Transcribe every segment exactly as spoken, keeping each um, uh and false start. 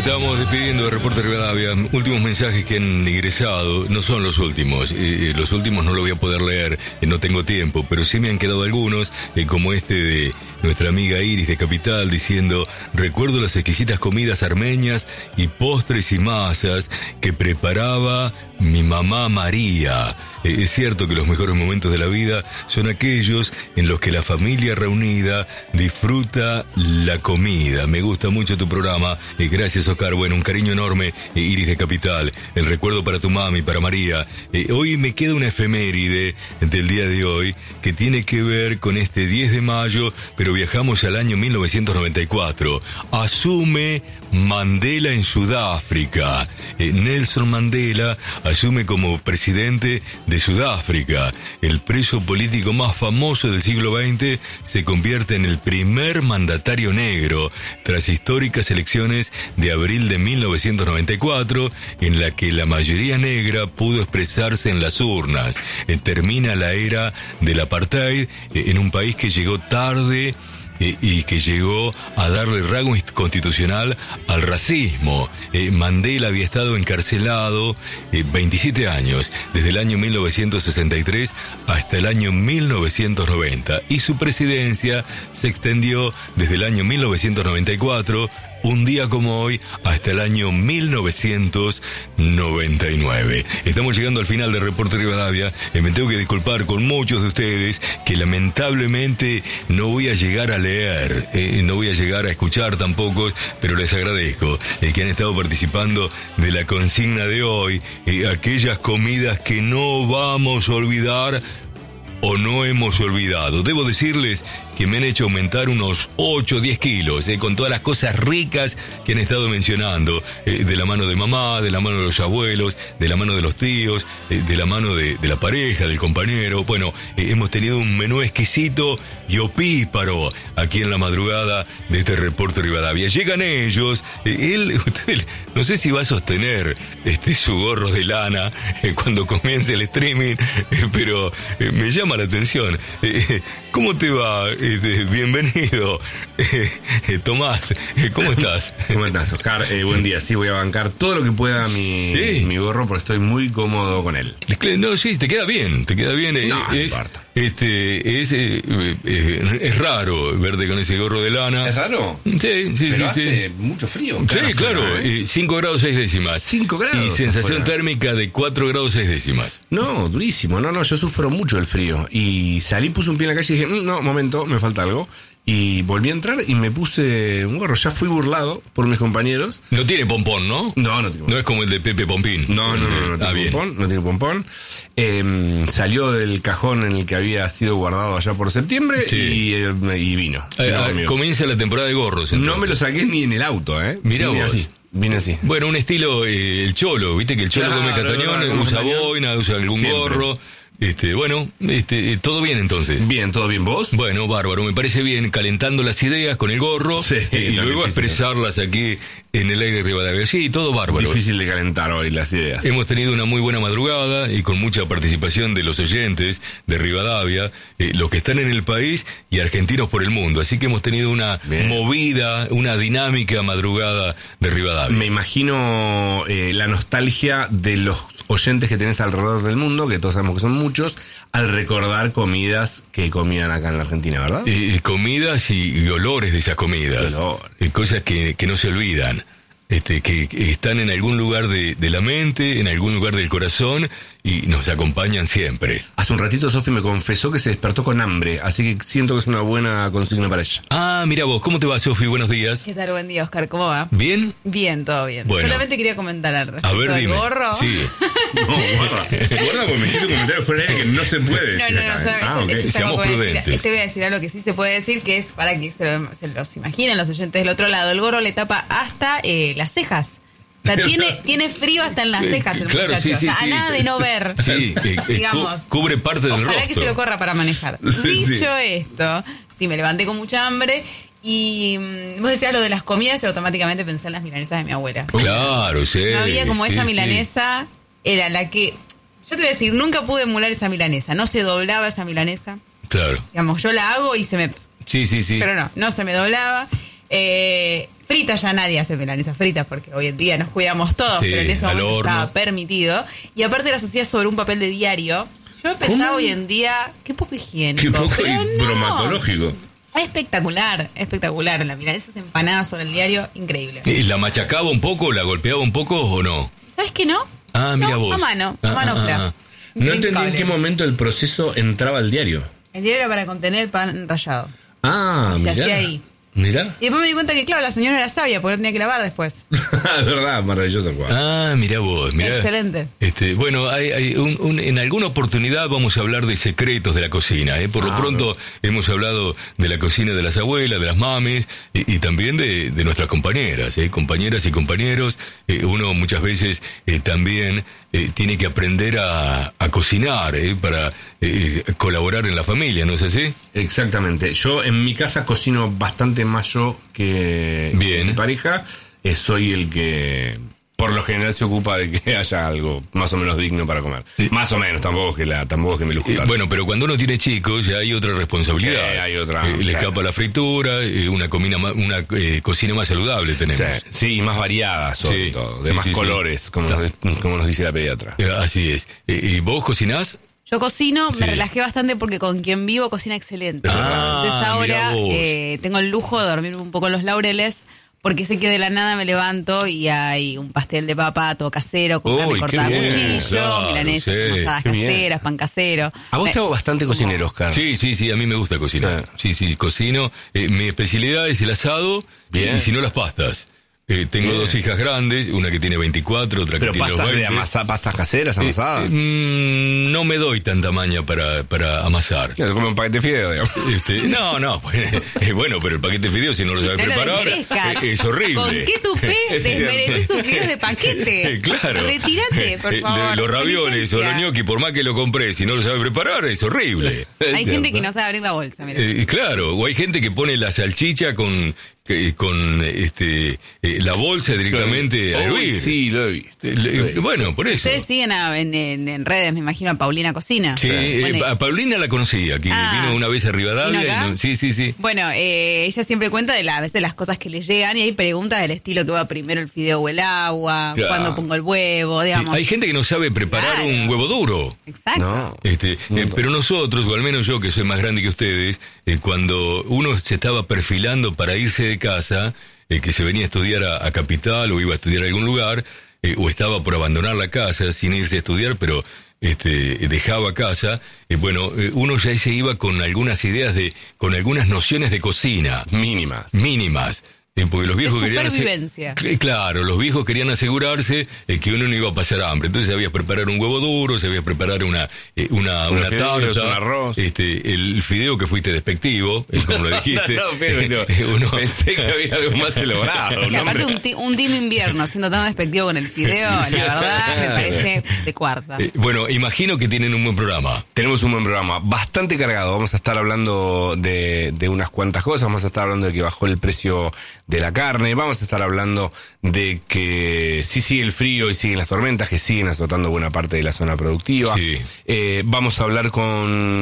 estamos despidiendo de Reporte Rivadavia. Últimos mensajes que han ingresado, no son los últimos, eh, los últimos no los voy a poder leer, eh, no tengo tiempo, pero sí me han quedado algunos, eh, como este de nuestra amiga Iris de Capital, diciendo: recuerdo las exquisitas comidas armenias y postres y masas que preparaba mi mamá María. Eh, es cierto que los mejores momentos de la vida son aquellos en los que la familia reunida disfruta la comida. Me gusta mucho tu programa. Eh, gracias, Oscar. Bueno, un cariño enorme, eh, Iris de Capital. El recuerdo para tu mami, para María. Eh, hoy me queda una efeméride del día de hoy que tiene que ver con este diez de mayo, pero viajamos al año mil novecientos noventa y cuatro. Asume Mandela en Sudáfrica. Eh, Nelson Mandela asume como presidente de Sudáfrica. El preso político más famoso del siglo veinte se convierte en el primer mandatario negro tras históricas elecciones de abril de mil novecientos noventa y cuatro, en la que la mayoría negra pudo expresarse en las urnas. Eh, termina la era del apartheid eh, en un país que llegó tarde Eh, y que llegó a darle rango constitucional al racismo. Eh, Mandela había estado encarcelado eh, veintisiete años, desde el año mil novecientos sesenta y tres hasta el año mil novecientos noventa, y su presidencia se extendió desde el año mil novecientos noventa y cuatro, un día como hoy, hasta el año mil novecientos noventa y nueve. Estamos llegando al final de Reporte Rivadavia. Eh, me tengo que disculpar con muchos de ustedes que lamentablemente no voy a llegar a leer, eh, no voy a llegar a escuchar tampoco, pero les agradezco eh, que han estado participando de la consigna de hoy, eh, aquellas comidas que no vamos a olvidar o no hemos olvidado. Debo decirles que me han hecho aumentar unos ocho o diez kilos, eh, con todas las cosas ricas que han estado mencionando, eh, de la mano de mamá, de la mano de los abuelos, de la mano de los tíos, eh, de la mano de, de la pareja, del compañero. Bueno, eh, hemos tenido un menú exquisito y opíparo aquí en la madrugada de este Reporte Rivadavia. Llegan ellos, eh, él, usted, no sé si va a sostener este su gorro de lana eh, cuando comience el streaming, eh, pero eh, me llama la atención. Eh, ¿Cómo te va? Este, bienvenido, eh, eh, Tomás, eh, ¿cómo estás? ¿Cómo estás, Oscar? Eh, buen día. Sí, voy a bancar todo lo que pueda mi, sí. mi gorro, porque estoy muy cómodo con él. No, sí, te queda bien, te queda bien. No, es, no este, es, eh, eh, es raro verte con ese gorro de lana. ¿Es raro? Sí, sí, Pero sí. hace sí. mucho frío. Sí, claro, ¿eh? cinco grados seis décimas. cinco grados. Y sensación afuera. térmica de cuatro grados seis décimas. No, durísimo. No, no, yo sufro mucho el frío. Y salí, puse un pie en la calle y dije, no, momento, me falta algo. Y volví a entrar y me puse un gorro. Ya fui burlado por mis compañeros. No tiene pompón, ¿no? No, no tiene pompón. No es como el de Pepe Pompín. No, no, no, no, no ah, tiene bien. pompón. No tiene pompón. Eh, salió del cajón en el que había sido guardado allá por septiembre, sí. y, eh, y vino. Eh, vino comienza la temporada de gorros. Entonces. No me lo saqué ni en el auto, ¿eh? Mirá vine vos. así. Vine así. Bueno, un estilo, eh, el cholo, viste que el cholo Claro, come castañón, claro, usa castañón. boina, usa algún Siempre. gorro. Este, bueno, este, todo bien entonces. Bien, ¿todo bien vos? Bueno, bárbaro, me parece bien, calentando las ideas con el gorro, Sí, eh, y no, luego difícil. expresarlas aquí en el aire de Rivadavia. Sí, todo bárbaro. Difícil de calentar hoy las ideas. Hemos tenido una muy buena madrugada y con mucha participación de los oyentes de Rivadavia, eh, los que están en el país y argentinos por el mundo. Así que hemos tenido una Bien. movida, una dinámica madrugada de Rivadavia. Me imagino eh, la nostalgia de los oyentes que tenés alrededor del mundo, que todos sabemos que son muchos, al recordar comidas que comían acá en la Argentina, ¿verdad? Eh, comidas y, y olores de esas comidas. Olor. Eh, cosas que, que no se olvidan. Este, que, que están en algún lugar de, de la mente, en algún lugar del corazón y nos acompañan siempre. Hace un ratito Sofi me confesó que se despertó con hambre, así que siento que es una buena consigna para ella. Ah, mira vos, ¿cómo te va, Sofi? Buenos días. ¿Qué tal? Buen día, Oscar. ¿Cómo va? ¿Bien? Bien, todo bien. Bueno. Solamente quería comentar al respecto A ver, del dime. gorro. Sí. No, guarda, guarda porque me hiciste comentarios fuera de que no se puede No, decir no, no, acá, ¿eh? solamente Ah, ok. este es algo Seamos que voy a decir- prudentes. Te voy a decir algo que sí se puede decir, que es para que se, lo- se los imaginen los oyentes del otro lado. El gorro le tapa hasta eh, las cejas. O sea, tiene, tiene frío hasta en las Eh, cejas el claro, muchacho. sí, sí, O sea, sí. a nada de no ver. Sí, eh, eh, Digamos. cu- cubre parte del Ojalá rostro. que se lo corra para manejar. Sí. Dicho esto, sí, me levanté con mucha hambre y mm, vos decías lo de las comidas y automáticamente pensé en las milanesas de mi abuela. Claro, sí. No había como sí, esa sí. milanesa, era la que... Yo te voy a decir, nunca pude emular esa milanesa, no se doblaba esa milanesa. Claro. Digamos, yo la hago y se me... Sí, sí, sí. Pero no, no se me doblaba. Eh, fritas ya nadie hace milanesas fritas porque hoy en día nos cuidamos todos, Sí, pero en ese al momento horno. estaba permitido. Y aparte las hacía sobre un papel de diario. Yo pensaba hoy en día, qué poco higiénico. Qué poco pero y no. bromatológico. Espectacular, espectacular. La milanesas empanadas sobre el diario, increíble. ¿Y ¿La machacaba un poco, la golpeaba un poco o no? ¿Sabes qué no? Ah, mira No, vos. a mano, Ah, a mano ah, pla. ah. No entendí en Intrincable. qué momento el proceso entraba al diario. El diario era para contener el pan rallado. Ah, Se mirá. hacía ahí. Mirá. Y después me di cuenta que, claro, la señora era sabia porque no tenía que lavar después. Es verdad, maravilloso el cuadro. Ah, mirá vos, mirá. Excelente. Este, bueno, hay, hay un- un- en alguna oportunidad vamos a hablar de secretos de la cocina. ¿eh? Por lo Ah, pronto hemos hablado de la cocina de las abuelas, de las mames y, y también de, de nuestras compañeras, ¿eh? compañeras y compañeros. Eh, uno muchas veces eh, también eh, tiene que aprender a, a cocinar ¿eh? para eh, colaborar en la familia, ¿no es así? Exactamente. Yo en mi casa cocino bastante más yo que Bien. mi pareja. Eh, soy el que por lo general se ocupa de que haya algo más o menos digno para comer. Sí. Más o menos, tampoco es que la, tampoco es que me lo Eh, bueno, pero cuando uno tiene chicos ya hay otra responsabilidad. Sí, hay otra, Eh, le claro. escapa la fritura, eh, una, comida ma- una eh, cocina más saludable tenemos. Sí, sí, y más variada sobre Sí, todo, de sí, más sí, sí. colores, como, nos, como nos dice la pediatra. Eh, Así es. Eh, ¿Y vos cocinás? Yo cocino, Sí. me relajé bastante porque con quien vivo cocina excelente. Ah, Entonces ahora mirá vos. eh, tengo el lujo de dormir un poco en los laureles porque sé que de la nada me levanto y hay un pastel de papa todo casero, con Uy, carne qué cortada a bien, cuchillo, claro, milanesas, sí, masadas qué bien. caseras, pan casero. A vos Me- te hago bastante cocinero, Oscar. Sí, sí, sí, a mí me gusta cocinar. Sí, sí, cocino. Eh, mi especialidad es el asado Bien. y si no las pastas. Eh, tengo Bien. dos hijas grandes, una que tiene veinticuatro, otra que Pero tiene pastas de veinte. amasar, pastas caseras, Eh, amasadas. eh, mm, no me doy tanta maña para, para amasar. Se come un paquete de fideo, digamos. Este, no, no, eh, bueno, pero el paquete de fideos si no lo sabes No lo preparar desmerezcas. eh, es horrible. ¿Con qué tupé Es desmereces cierto. sus fideos de paquete? Eh, Claro. Retírate, por Eh, favor. Los ravioles o los Penitencia. gnocchi, por más que lo compré, si no lo sabe preparar, es horrible. Hay gente que no sabe abrir la bolsa, mira. Eh, claro, o hay gente que pone la salchicha con que- con este eh, la bolsa directamente a Uy, hervir. sí, lo he visto. Eh, le- bueno, por eso. Ustedes siguen a- en, en- en redes, me imagino, a Paulina Cocina. Sí, eh, Bueno, a Paulina la conocí aquí, Ah. vino una vez a Rivadavia. ¿Vino acá? y no- sí, sí, sí. Bueno, eh, ella siempre cuenta de la, a veces las cosas que le llegan y hay preguntas del estilo que va primero el fideo o el agua, Claro. cuándo pongo el huevo, digamos. Eh, Hay gente que no sabe preparar Claro. un huevo duro. Exacto. No. Este, eh, pero nosotros, o al menos yo que soy más grande que ustedes, eh, cuando uno se estaba perfilando para irse de casa, eh, que se venía a estudiar a, a Capital o iba a estudiar a algún lugar, eh, o estaba por abandonar la casa sin irse a estudiar, pero este, dejaba casa, eh, bueno, eh, uno ya se iba con algunas ideas de, con algunas nociones de cocina Mínimas. mínimas. Eh, porque los viejos querían ase- supervivencia. Cl- Claro, los viejos querían asegurarse eh, que uno no iba a pasar hambre. Entonces sabías preparar un huevo duro, sabías preparar una eh, una, Unos una fideos, tarta, un arroz. este el fideo que fuiste despectivo, es como lo dijiste. No, no, pero, Eh, pero, uno- pensé que había algo más elaborado. Y ¿no? aparte Hombre. un, ti- un team invierno siendo tan despectivo con el fideo, la verdad me parece de cuarta. eh, bueno, imagino que tienen un buen programa. Tenemos un buen programa, bastante cargado. Vamos a estar hablando de, de unas cuantas cosas. Vamos a estar hablando de que bajó el precio de la carne. Vamos a estar hablando de que sí sigue el frío y siguen las tormentas, que siguen azotando buena parte de la zona productiva. Sí. Eh, vamos a hablar con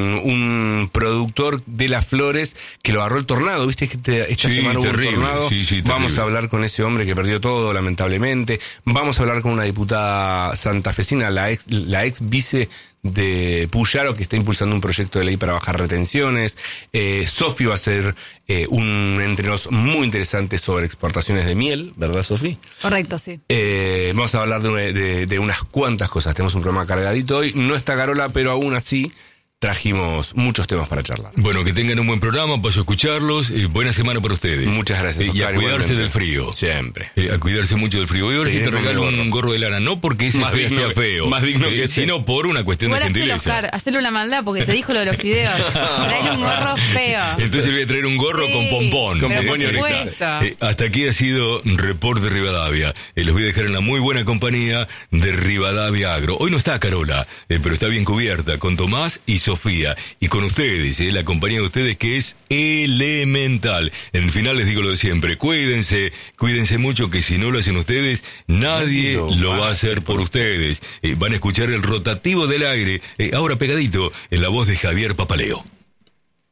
un productor de las flores que lo agarró el tornado. ¿Viste que te- esta Sí, semana hubo terrible. un tornado? Sí, sí, terrible. Vamos a hablar con ese hombre que perdió todo, lamentablemente. Vamos a hablar con una diputada santafesina, la ex, la ex vice de Puyaro, que está impulsando un proyecto de ley para bajar retenciones. Eh, Sofi va a hacer eh, un entrenos muy interesante sobre exportaciones de miel, ¿verdad, Sofi? Correcto, sí. Eh, vamos a hablar de, de, de unas cuantas cosas. Tenemos un programa cargadito hoy. No está Carola, pero aún así trajimos muchos temas para charlar. Bueno, que tengan un buen programa, paso a escucharlos. Eh, buena semana para ustedes. Muchas gracias, Eh, y a Oscar, cuidarse igualmente. del frío. Siempre. Eh, a cuidarse mucho del frío. Voy a ver si te Seguiré con regalo mi gorro. un gorro de lana, no porque ese Más feo digno sea que- feo, más digno eh, que ese. sino por una cuestión Igual de hacelo, gentileza. Oscar, hacerle una maldad porque te dijo lo de los fideos. Traerle un gorro feo. Entonces le voy a traer un gorro Sí, con pompón. Con pero pompón y por oreja. supuesto. Eh, hasta aquí ha sido Reporte Rivadavia. Eh, los voy a dejar en la muy buena compañía de Rivadavia Agro. Hoy no está Carola, eh, pero está bien cubierta con Tomás y Sofía. Y con ustedes, eh, la compañía de ustedes que es elemental. En el final les digo lo de siempre. Cuídense, cuídense mucho que si no lo hacen ustedes, nadie Lo lo, va va a hacer por ustedes. Eh, van a escuchar el rotativo del aire, eh, ahora pegadito, en la voz de Javier Papaleo.